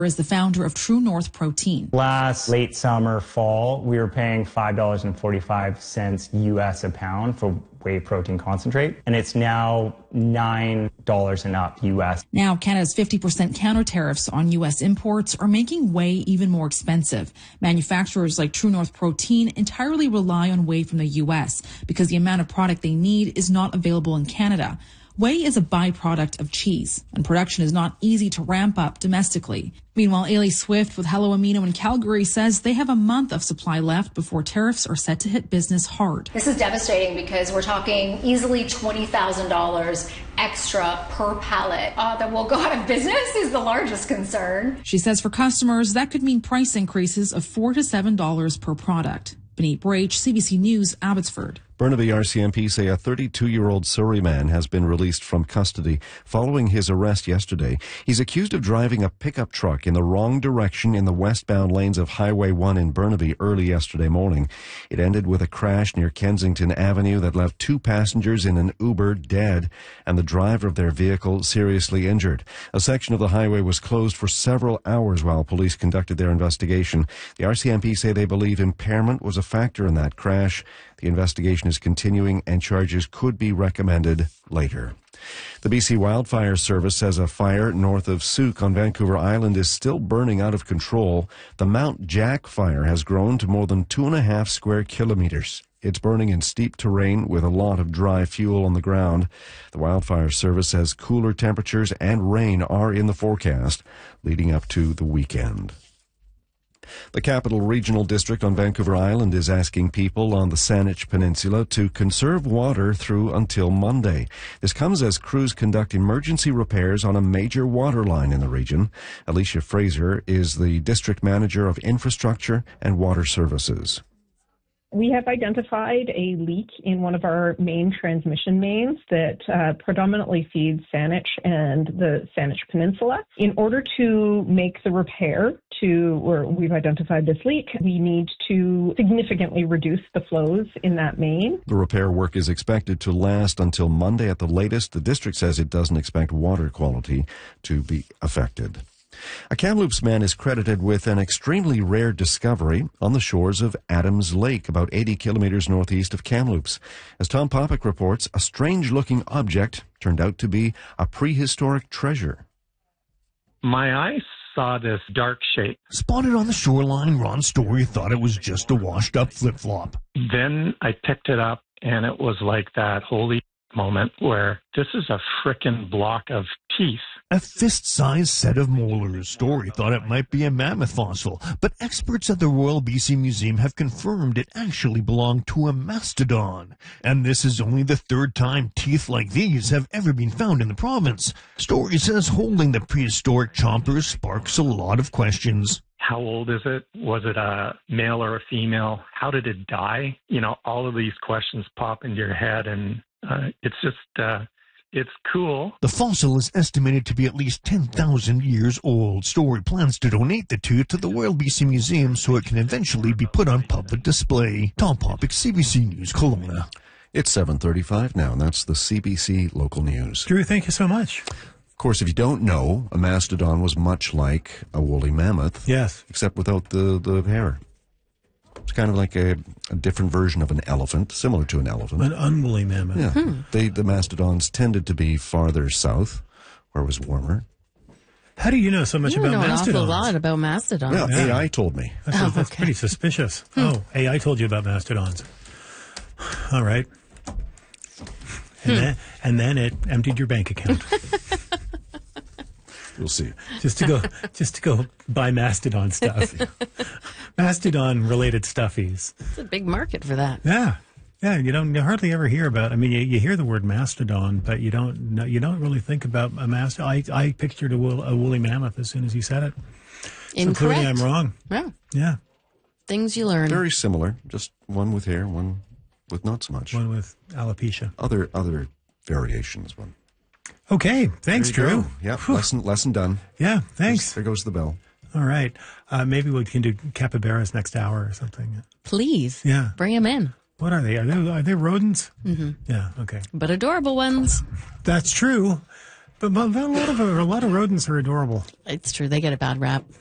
is the founder of True North Protein. Last late summer, fall, we were paying $5.45 US a pound for whey protein concentrate, and it's now $9 and up US. Now, Canada's 50% counter tariffs on US imports are making whey even more expensive. Manufacturers like True North Protein entirely rely on whey from the US because the amount of product they need is not available in Canada. Whey is a byproduct of cheese, and production is not easy to ramp up domestically. Meanwhile, Ailey Swift with Hello Amino in Calgary says they have a month of supply left before tariffs are set to hit business hard. This is devastating because we're talking easily $20,000 extra per pallet that will go out of business is the largest concern. She says for customers, that could mean price increases of $4 to $7 per product. Benit Brach, CBC News, Abbotsford. Burnaby RCMP say a 32-year-old Surrey man has been released from custody following his arrest yesterday. He's accused of driving a pickup truck in the wrong direction in the westbound lanes of Highway 1 in Burnaby early yesterday morning. It ended with a crash near Kensington Avenue that left 2 passengers in an Uber dead and the driver of their vehicle seriously injured. A section of the highway was closed for several hours while police conducted their investigation. The RCMP say they believe impairment was a factor in that crash. The investigation is continuing and charges could be recommended later. The BC Wildfire Service says a fire north of Souk on Vancouver Island is still burning out of control. The Mount Jack fire has grown to more than 2.5 square kilometers. It's burning in steep terrain with a lot of dry fuel on the ground. The Wildfire Service says cooler temperatures and rain are in the forecast leading up to the weekend. The Capital Regional District on Vancouver Island is asking people on the Saanich Peninsula to conserve water through until Monday. This comes as crews conduct emergency repairs on a major water line in the region. Alicia Fraser is the District Manager of Infrastructure and Water Services. We have identified a leak in one of our main transmission mains that predominantly feeds Saanich and the Saanich Peninsula. In order to make the repair to where we've identified this leak, we need to significantly reduce the flows in that main. The repair work is expected to last until Monday at the latest. The district says it doesn't expect water quality to be affected. A Kamloops man is credited with an extremely rare discovery on the shores of Adams Lake, about 80 kilometers northeast of Kamloops. As Tom Popick reports, a strange-looking object turned out to be a prehistoric treasure. My eyes saw this dark shape. Spotted on the shoreline, Ron Story thought it was just a washed-up flip-flop. Then I picked it up, and it was like that holy moment where this is a frickin' block of teeth. A fist-sized set of molars. Story thought it might be a mammoth fossil, but experts at the Royal BC Museum have confirmed it actually belonged to a mastodon. And this is only the 3rd time teeth like these have ever been found in the province. Story says holding the prehistoric chomper sparks a lot of questions. How old is it? Was it a male or a female? How did it die? You know, all of these questions pop into your head, and it's just... it's cool. The fossil is estimated to be at least 10,000 years old. Story plans to donate the tooth to the Royal BC Museum so it can eventually be put on public display. Tom Popick, CBC News, Kelowna. It's 7:35 now, and that's the CBC local news. Drew, thank you so much. Of course, if you don't know, a mastodon was much like a woolly mammoth. Yes. Except without the hair. It's kind of like a different version of an elephant, similar to an elephant. An unwoolly mammoth. Yeah. The mastodons tended to be farther south, where it was warmer. How do you know so much about mastodons? You know an awful lot about mastodons. Well, AI told me. That's pretty suspicious. Oh, AI told you about mastodons. All right. And then it emptied your bank account. We'll see. Just to go buy mastodon stuff. Mastodon related stuffies. It's a big market for that. Yeah. Yeah, you hardly ever hear about. I mean, you hear the word mastodon, but you don't really think about a mastodon. I pictured a woolly mammoth as soon as you said it. Incorrect. So clearly I'm wrong. Yeah. Things you learn. Very similar, just one with hair, one with not so much. One with alopecia. Other variations. One. Okay, thanks, Drew. Yeah, lesson done. Yeah, thanks. There goes the bell. All right. Maybe we can do capybaras next hour or something. Please. Yeah. Bring them in. What are they? Are they rodents? Mm-hmm. Yeah, okay. But adorable ones. That's true. But a lot of rodents are adorable. It's true. They get a bad rap.